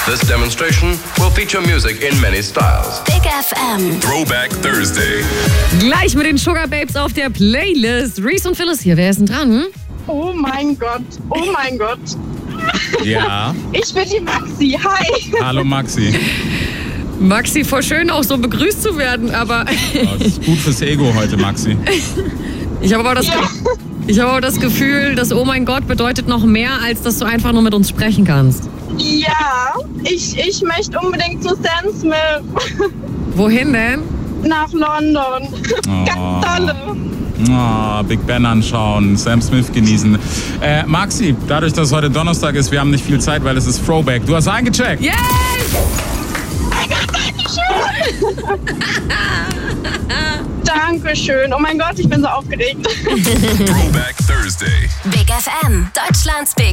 This demonstration will feature music in many styles. Big FM. Throwback Thursday. Gleich mit den Sugar Babes auf der Playlist. Reese und Phyllis hier. Wer ist denn dran? Oh mein Gott, oh mein Gott. Ja. Ich bin die Maxi, hi. Hallo Maxi. Maxi, voll schön auch so begrüßt zu werden, aber Das ist gut fürs Ego heute, Maxi. ich habe aber das Gefühl, dass Oh mein Gott bedeutet noch mehr, als dass du einfach nur mit uns sprechen kannst. Ja, ich möchte unbedingt zu Sam Smith. Wohin denn? Nach London. Ganz tolle. Big Ben anschauen, Sam Smith genießen. Maxi, dadurch, dass es heute Donnerstag ist, wir haben nicht viel Zeit, weil es ist Throwback. Du hast eingecheckt. Yes! Dankeschön. Oh mein Gott, ich bin so aufgeregt. Throwback Thursday. Big FM. Deutschlands Big